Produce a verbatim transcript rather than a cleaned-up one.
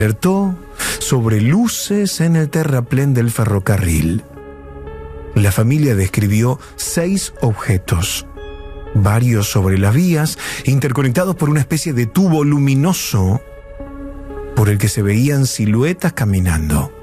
alertó sobre luces en el terraplén del ferrocarril. La familia describió seis objetos, varios sobre las vías, interconectados por una especie de tubo luminoso por el que se veían siluetas caminando.